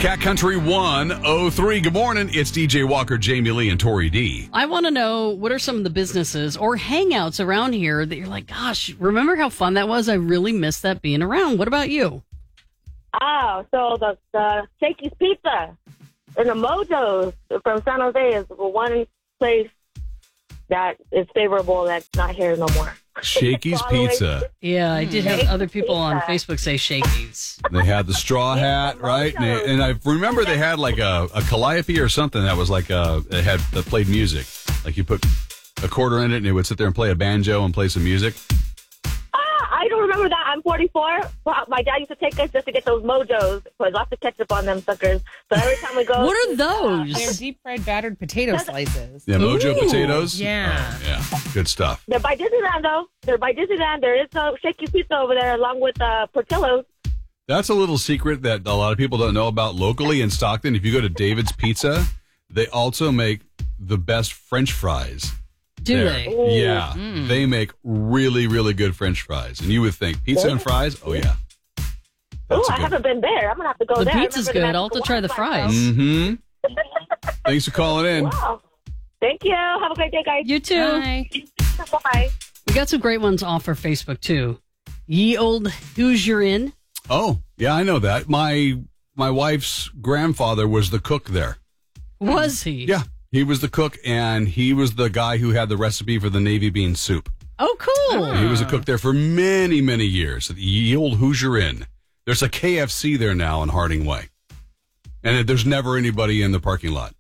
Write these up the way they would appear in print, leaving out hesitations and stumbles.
Cat Country 103. Good morning. It's DJ Walker, Jamie Lee, and Tori D. I want to know, what are some of the businesses or hangouts around here that you're like, gosh, remember how fun that was? I really miss that being around. What about you? Oh, so the Shakey's Pizza and the Mojo's from San Jose is one place that is favorable that's not here no more. Shakey's Pizza. Yeah, I did have other people on Facebook say Shakey's. They had the straw hat, right? And I remember they had like a calliope or something that was like that played music. Like you put a quarter in it and it would sit there and play a banjo and play some music. I don't remember that. I'm 44. My dad used to take us just to get those Mojos. Put lots of ketchup on them suckers. So every time we go... What are those? They're deep-fried battered potato slices. Yeah, Mojo potatoes? Yeah. Yeah, good stuff. They're by Disneyland, though. They're by Disneyland. There is a Shakey's Pizza over there along with Portillo's. That's a little secret that a lot of people don't know about locally in Stockton. If you go to David's Pizza, they also make the best French fries. Do there. they? Ooh. Yeah. They make really, really good French fries. And you would think, pizza and fries? Oh, yeah. Oh, I haven't been there. I'm going to have to go The there. pizza's good. I'll have to try the fries. Mm-hmm. Thanks for calling in. Wow. Thank you. Have a great day, guys. You too. Bye. Bye. We got some great ones off for Facebook, too. Ye Old Who's You're In. Oh, yeah, I know that. My wife's grandfather was the cook there. Was he? Yeah, he was the cook, and he was the guy who had the recipe for the navy bean soup. Oh, cool. He was a cook there for many, many years. The Ye Old Hoosier Inn. There's a KFC there now in Harding Way. And there's never anybody in the parking lot.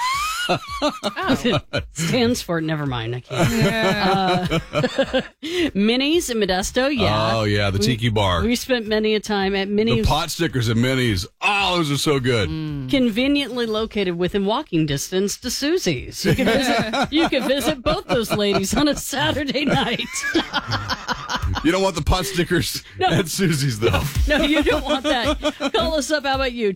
Stands for never mind. I can't. Minnie's in Modesto, yeah. Oh, yeah, the Tiki Bar. We spent many a time at The Minnie's. pot stickers at Minnie's. Oh, those are so good. Conveniently located within walking distance to Susie's. You can visit both those ladies on a Saturday night. You don't want the pot stickers at Susie's, though. No, you don't want that. Call us up. How about you?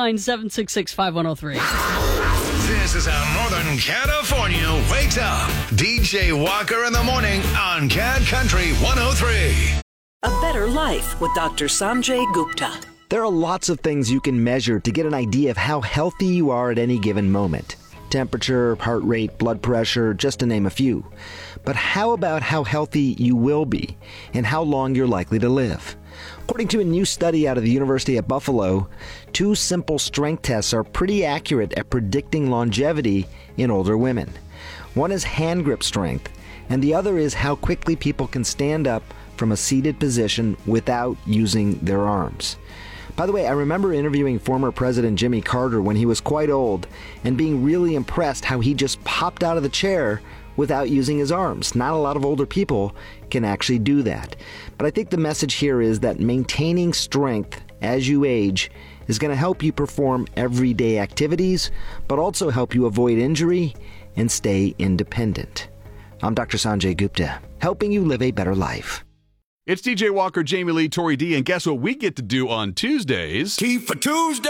209-766-5103. This is how Northern California wakes up. DJ Walker in the morning on Cat Country 103. A Better Life with Dr. Sanjay Gupta. There are lots of things you can measure to get an idea of how healthy you are at any given moment. Temperature, heart rate, blood pressure, just to name a few. But how about how healthy you will be and how long you're likely to live? According to a new study out of the University of Buffalo, 2 simple strength tests are pretty accurate at predicting longevity in older women. One is hand grip strength, and the other is how quickly people can stand up from a seated position without using their arms. By the way, I remember interviewing former President Jimmy Carter when he was quite old and being really impressed how he just popped out of the chair without using his arms. Not a lot of older people can actually do that. But I think the message here is that maintaining strength as you age is going to help you perform everyday activities, but also help you avoid injury and stay independent. I'm Dr. Sanjay Gupta, helping you live a better life. It's DJ Walker, Jamie Lee, Tori D, and guess what we get to do on Tuesdays? Tea for Tuesday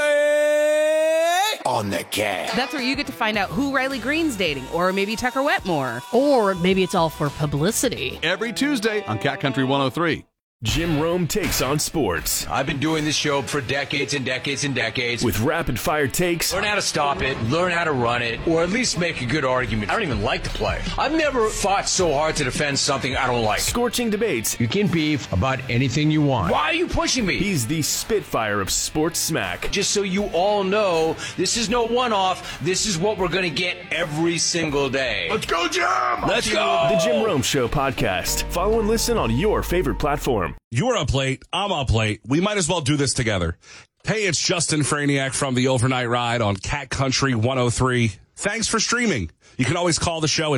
on the Cat. That's where you get to find out who Riley Green's dating, or maybe Tucker Wetmore. Or maybe it's all for publicity. Every Tuesday on Cat Country 103. Jim Rome takes on sports I've been doing this show for decades and decades and decades. with rapid-fire takes, Learn how to stop it, learn how to run it, or at least make a good argument. I don't even like to play. I've never fought so hard to defend something I don't like. scorching debates. You can beef about anything you want. Why are you pushing me? He's the Spitfire of sports smack. Just so you all know, this is no one-off. This is what we're going to get every single day. Let's go, Jim! Let's go! The Jim Rome Show podcast. Follow and listen on your favorite platform. You're up late. I'm up late. We might as well do this together. Hey, it's Justin Franiak from the Overnight Ride on Cat Country 103. Thanks for streaming. You can always call the show at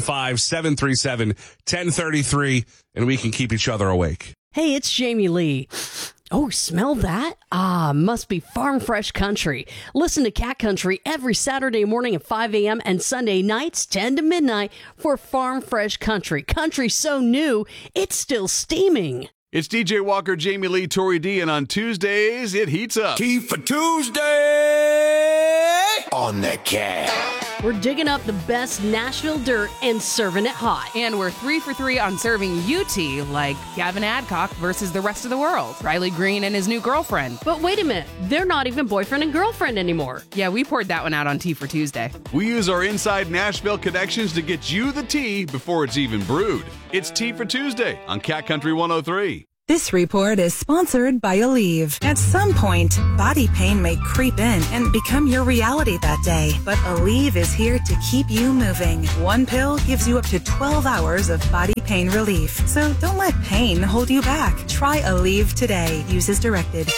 615-737-1033, and we can keep each other awake. Hey, it's Jamie Lee. Oh, smell that? Ah, must be Farm Fresh Country. Listen to Cat Country every Saturday morning at 5 a.m. and Sunday nights 10 to midnight for Farm Fresh Country. Country so new, it's still steaming. It's DJ Walker, Jamie Lee, Tori D, and on Tuesdays, it heats up. Tea for Tuesday on the Cat. We're digging up the best Nashville dirt and serving it hot. And we're 3 for 3 on serving UT, like Gavin Adcock versus the rest of the world, Riley Green and his new girlfriend. But wait a minute, they're not even boyfriend and girlfriend anymore. Yeah, we poured that one out on Tea for Tuesday. We use our inside Nashville connections to get you the tea before it's even brewed. It's Tea for Tuesday on Cat Country 103. This report is sponsored by Aleve. At some point, body pain may creep in and become your reality that day. But Aleve is here to keep you moving. One pill gives you up to 12 hours of body pain relief. So don't let pain hold you back. Try Aleve today. Use as directed.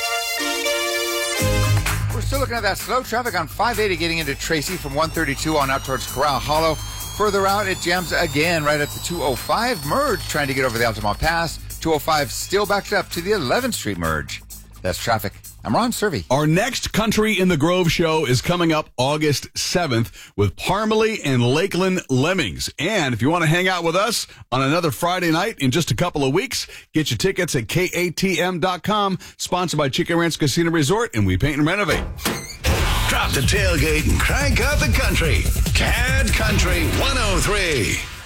We're still looking at that slow traffic on 580 getting into Tracy from 132 on out towards Corral Hollow. Further out, it jams again right at the 205 merge trying to get over the Altamont Pass. 205 still backed up to the 11th Street merge. That's traffic. I'm Ron Servey. Our next Country in the Grove show is coming up August 7th with Parmalee and Lakeland Lemmings. And if you want to hang out with us on another Friday night in just a couple of weeks, get your tickets at KATM.com, sponsored by Chicken Ranch Casino Resort, and we paint and renovate. Drop the tailgate and crank up the country. Cat Country 103.